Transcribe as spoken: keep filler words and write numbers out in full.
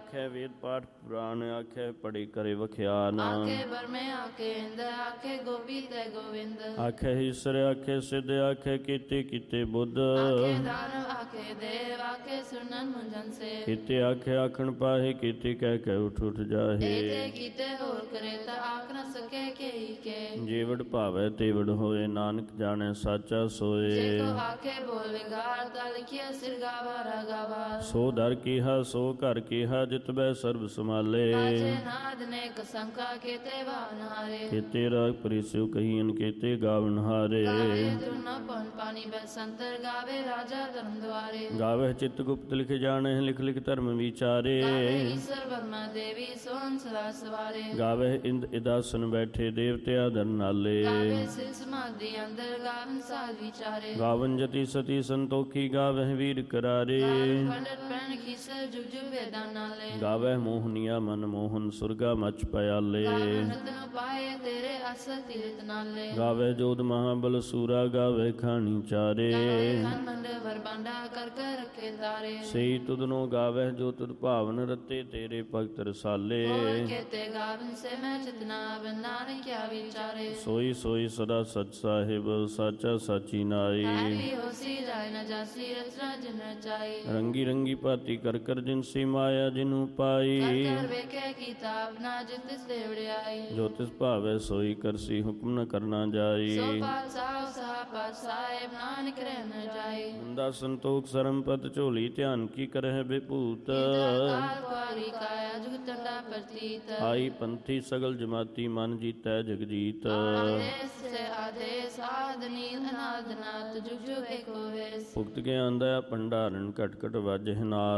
ਆਖੇ ਵੇਦ ਪਾਠ ਪੁਰਾਣ ਆਖੇ ਪੜੀ ਕਰੇ ਵਖਿਆਨ ਆਖੇ ਬਰਮੇ ਆਖੇ ਇੰਦ ਆਖੇ ਗੋਬੀ ਤੇ ਗੋਵਿੰਦ ਆਖੇ ਈਸਰ ਆਖੇ ਸਿੱਧ ਆਖੇ ਕੀਤੇ ਕੀਤੇ ਬੁੱਧ ਆਖੇ ਦਾਨਵ ਆਖੇ ਦੇਵ ਆਖੇ ਸੁਨਨ ਮੁੰਜਨ ਸੇ ਕੀਤੇ ਆਖੇ ਆਖਣ ਪਾਹੇ ਕੀਤੇ ਕਹਿ ਕੇ ਉਠ ਉਠ ਜਾਹੇ ਏਤੇ ਕੀਤੇ ਹੋਰ ਕਰੇ ਤਾ ਆਖ ਨ ਸਕੇ ਕੇਈ ਕੇ ਜੀਵੜ ਭਾਵੈ ਤੇਵੜ ਹੋਏ ਨਾਨਕ ਜਾਣੈ ਸਾਚਾ ਸੋਏ ਜੇ ਕੋ ਆਖੇ ਬੋਲ ਵਿਗਾੜ ਤਾ ਲਿਖਿਆ ਸਿਰ ਗਾਵਾ ਰਾਗਾਵਾ ਸੋ ਦਰ ਕੀਹਾ ਸੋ ਘਰ ਕੀਹਾ ਜਿਤ ਬੈ ਸਰਬ ਸਮਾਲੇ ਨਾਚੇ ਨਾਦ ਨੇ ਕਸੰਕਾ ਕੀਤੇ ਵਾਨਾਰੇ ਕੀਤੇ ਰਾਗ ਪਰਿਸਿਉ ਕਹੀਨ ਕੀਤੇ ਗਾਵਨ ਹਾਰੇ ਗਾਵੇ ਤੁਰਨਾ ਪਨ ਪਾਣੀ ਬੈ ਸੰਤਰ ਗਾਵੇ ਰਾਜਾ ਧਰਮ ਦੁਆਰੇ ਗਾਵੇ ਚਿਤ ਗੁਪਤ ਲਿਖ ਜਾਣੈ ਲਿਖ ਲਿਖ ਧਰਮ ਵਿਚਾਰੇ ਗਾਵੇ ਈਸ਼ਰ ਬਰਮਾ ਦੇਵੀ ਸੋਹਣ ਸਦਾ ਸਵਾਰੇ ਗਾਵੇ ਇੰਦ ਇਦਾਸਨ ਬੈਠੇ ਦੇਵਤਿਆ ਦਰ ਨਾਲੇ ਗਾਵੇ ਸਿਲ ਸਮਾਧੀ ਅੰਦਰ ਗਾਵਨ ਸਾਧ ਵਿਚਾਰੇ ਗਾਵਨ ਜਤੀ ਸਤੀ ਸੰਤੋਖੀ ਗਾਵਹਿ ਵੀਰ ਕਰਾਰੇ ਪੰਡਤ ਪੈਣ ਖੀਸਰ ਜੁਗ ਜੁਗ ਵੇਦਾਂ ਨਾਲੇ ਗਾਵਹਿ ਮੋਹਨੀਆ ਮਨ ਮੋਹਨ ਸੁਰਗਾ ਮਚ ਪਿਆਲੇ ਗਾਵੇ ਰਤਨ ਪਾਏ ਤੇਰੇ ਅਸ ਤੀਰਤ ਨਾਲੇ ਗਾਵਹਿ ਜੋਧ ਮਹਾਬਲ ਸੂਰਾ ਗਾਵਹਿ ਖਾਣੀ ਚਾਰੇ ਗਾਵੇ ਖਨ ਮੰਡ ਵਰਬਾਂਡਾ ਕਰ ਕਰ ਰੱਖੇ ਤਾਰੇ ਸਈ ਤੁਧਨੋ ਗਾਵਹਿ ਜੋ ਤੁਧ ਭਾਵਨ ਰਤੇ ਤੇਰੇ ਭਗਤ ਰਸਾਲੇ ਹੋਰ ਕੇਤੇ ਗਾਵਨ ਸੇ ਮੈਂ ਚਿਤਨਾ ਨਾਨਕ ਕਿਆ ਵਿਚਾਰੇ ਸੋਈ ਸੋਈ ਸਦਾ ਸਚ ਸਾਹਿਬ ਸਾਚਾ ਸਾਚੀ ਨਾਈ ਐਵੀ ਹੋਸੀ ਜਾਇ ਨ ਜਾਸੀ ਰਚਨਾ ਜਿਨ ਰਚਾਈ ਰੰਗੀ ਰੰਗੀ ਭਾਤੀ ਕਰ ਕਰ ਜਿਨਸੀ ਮਾਇਆ ਜਿਨੂ ਪਾਈ ਕਰ ਕਰ ਵੇਖੇ ਕਿਤਾਬ ਨਾ ਜਿਤ ਤਿਸ ਦੇ ਵਡਿਆਈ ਜੋ ਤਿਸ ਭਾਵੈ ਸੋਈ ਕਰਸੀ ਹੁਕਮ ਨ ਕਰਨਾ ਜਾਈ ਸੋ ਪਾਤ ਸਾਹ ਸਾਹ ਪਾਤ ਸਾਹਿਬ ਨਾਨਕ ਰਹਿ ਨ ਜਾਈ ਮੁੰਦਾ ਸੰਤੋਖ ਸਰਮ ਪਦ ਝੋਲੀ ਧਿਆਨ ਕੀ ਕਰਹਿ ਬੇਭੂਤ ਕਾਲ ਵਾਰੀ ਕਾਇਆ ਜੁਗ ਟੰਡਾ ਪ੍ਰਤੀਤ ਆਈ ਪੰਥੀ ਸਗਲ ਜਮਾਤੀ ਮਨ ਜੀਤੈ ਜਗਜੀਤ ਆਦੇਸ ਸੇ ਆਦੇਸ ਆਦ ਨੀਲ ਅਨਾਦ ਨਾਥ ਜੁਗ ਜੁਗ ਏਕੋ ਵੇਸ ਭੁਗਤ ਗਿਆਨ ਦਾ ਭੰਡਾਰਨ ਘਟ ਘਟ ਵਾਜਹਿ ਨਾਦ